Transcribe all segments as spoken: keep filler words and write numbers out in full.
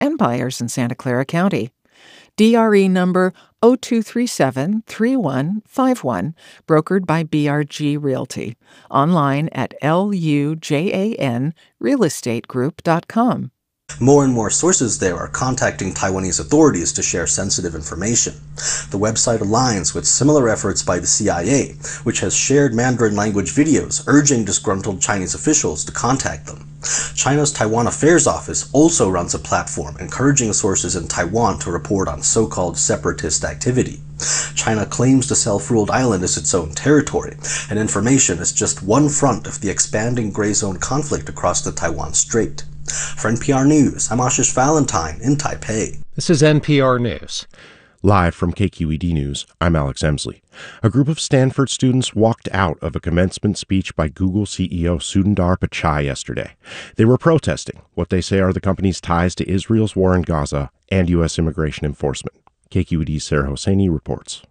and buyers in Santa Clara County. D R E number zero two three seven, three one five one, brokered by B R G Realty. Online at L U J A N real estate group dot com. More and more sources there are contacting Taiwanese authorities to share sensitive information. The website aligns with similar efforts by the C I A, which has shared Mandarin language videos urging disgruntled Chinese officials to contact them. China's Taiwan Affairs Office also runs a platform encouraging sources in Taiwan to report on so-called separatist activity. China claims the self-ruled island as its own territory, and information is just one front of the expanding gray zone conflict across the Taiwan Strait. For N P R News, I'm Ashish Valentine in Taipei. This is N P R News. Live from K Q E D News, I'm Alex Emsley. A group of Stanford students walked out of a commencement speech by Google C E O Sundar Pichai yesterday. They were protesting what they say are the company's ties to Israel's war in Gaza and U S immigration enforcement. K Q E D's Sarah Hosseini reports.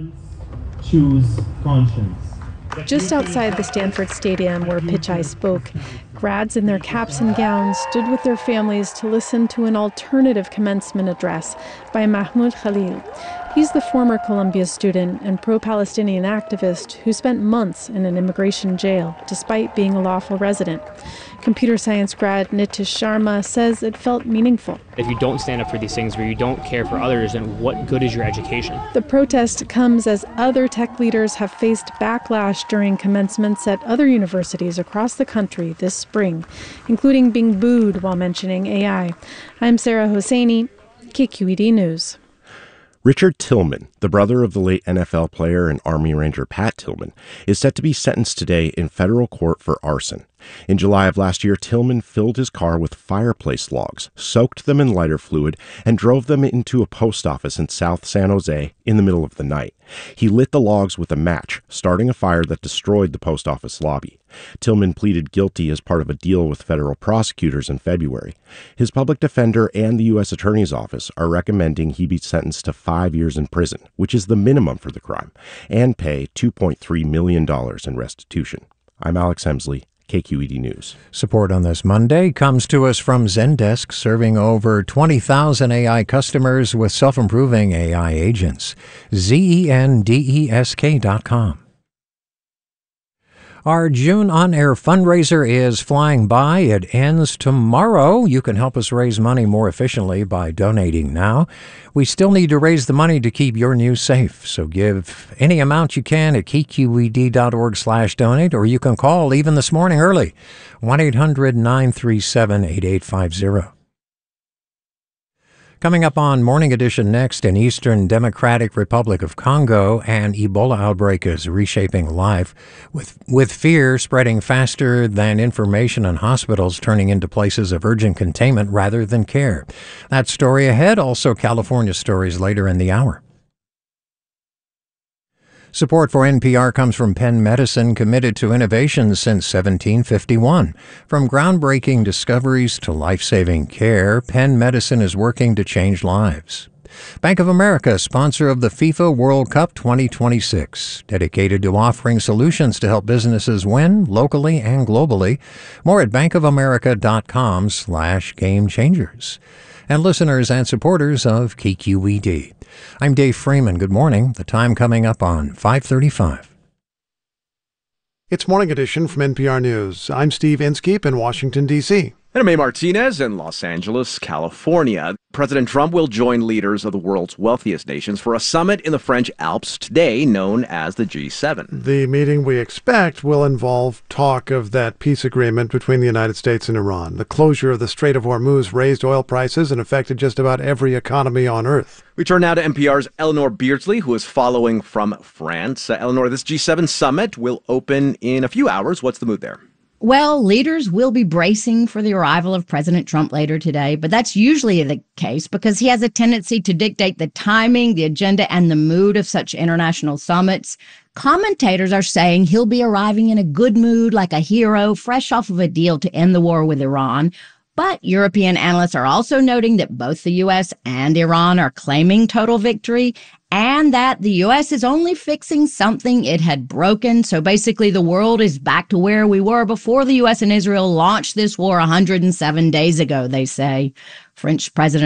Choose conscience. Just outside the Stanford Stadium where Pichai spoke, grads in their caps and gowns stood with their families to listen to an alternative commencement address by Mahmoud Khalil. He's the former Columbia student and pro-Palestinian activist who spent months in an immigration jail despite being a lawful resident. Computer science grad Nitish Sharma says it felt meaningful. If you don't stand up for these things, where you don't care for others, then what good is your education? The protest comes as other tech leaders have faced backlash during commencements at other universities across the country this spring, including being booed while mentioning A I. I'm Sarah Hosseini, K Q E D News. Richard Tillman, the brother of the late N F L player and Army Ranger Pat Tillman, is set to be sentenced today in federal court for arson. In July of last year, Tillman filled his car with fireplace logs, soaked them in lighter fluid, and drove them into a post office in South San Jose in the middle of the night. He lit the logs with a match, starting a fire that destroyed the post office lobby. Tillman pleaded guilty as part of a deal with federal prosecutors in February. His public defender and the U S Attorney's Office are recommending he be sentenced to five years in prison, which is the minimum for the crime, and pay two point three million dollars in restitution. I'm Alex Emsley, K Q E D News. Support on this Monday comes to us from Zendesk, serving over twenty thousand A I customers with self-improving A I agents. Z E N D E S K dot com. Our June on-air fundraiser is flying by. It ends tomorrow. You can help us raise money more efficiently by donating now. We still need to raise the money to keep your news safe, so give any amount you can at K Q E D dot org slash donate, or you can call even this morning early, one eight hundred nine three seven eight eight five zero. Coming up on Morning Edition next, in Eastern Democratic Republic of Congo, an Ebola outbreak is reshaping life, with, with fear spreading faster than information, and hospitals turning into places of urgent containment rather than care. That story ahead, also California stories later in the hour. Support for N P R comes from Penn Medicine, committed to innovation since seventeen fifty-one. From groundbreaking discoveries to life-saving care, Penn Medicine is working to change lives. Bank of America, sponsor of the FIFA World Cup twenty twenty-six, dedicated to offering solutions to help businesses win locally and globally. More at bankofamerica.com slash game changers. And listeners and supporters of K Q E D. I'm Dave Freeman. Good morning. The time coming up on five thirty-five. It's Morning Edition from N P R News. I'm Steve Inskeep in Washington, D C And I'm A. Martinez in Los Angeles, California. President Trump will join leaders of the world's wealthiest nations for a summit in the French Alps today, known as the G seven. The meeting, we expect, will involve talk of that peace agreement between the United States and Iran. The closure of the Strait of Hormuz raised oil prices and affected just about every economy on Earth. We turn now to N P R's Eleanor Beardsley, who is following from France. Uh, Eleanor, this G seven summit will open in a few hours. What's the mood there? Well, leaders will be bracing for the arrival of President Trump later today, but that's usually the case because he has a tendency to dictate the timing, the agenda, and the mood of such international summits. Commentators are saying he'll be arriving in a good mood, like a hero, fresh off of a deal to end the war with Iran. But European analysts are also noting that both the U S and Iran are claiming total victory, and that the U S is only fixing something it had broken. So basically, the world is back to where we were before the U S and Israel launched this war one hundred seven days ago, they say. French President